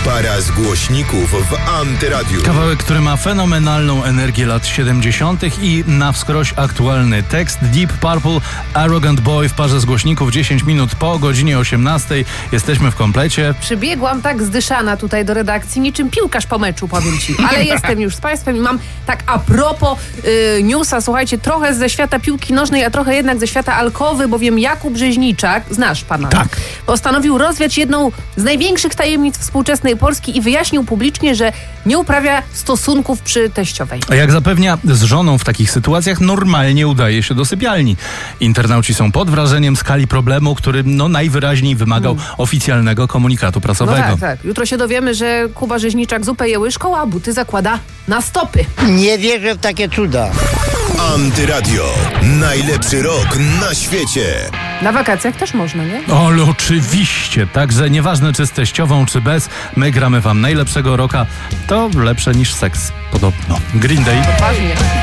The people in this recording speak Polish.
Para z głośników w Antyradiu. Kawałek, który ma fenomenalną energię lat 70. i na wskroś aktualny tekst. Deep Purple, Arrogant Boy w parze z głośników 10 minut po godzinie 18. Jesteśmy w komplecie. Przybiegłam tak zdyszana tutaj do redakcji, niczym piłkarz po meczu, powiem ci. Ale jestem już z Państwem i mam tak a propos newsa, słuchajcie, trochę ze świata piłki nożnej, a trochę jednak ze świata alkowy, bowiem Jakub Rzeźniczak, znasz pana? Tak. Postanowił rozwiać jedną z największych tajemnic współczesnej Polski i wyjaśnił publicznie, że nie uprawia stosunków przy teściowej. A jak zapewnia, z żoną w takich sytuacjach normalnie udaje się do sypialni. Internauci są pod wrażeniem skali problemu, który najwyraźniej wymagał oficjalnego komunikatu prasowego. No tak. Jutro się dowiemy, że Kuba Rzeźniczak zupę je łyżką, a buty zakłada na stopy. Nie wierzę w takie cuda. Antyradio. Najlepszy rok na świecie. Na wakacjach też można, nie? Ale oczywiście, także nieważne czy z teściową, czy bez, my gramy wam najlepszego rocka. To lepsze niż seks, podobno. Green Day. Ważnie.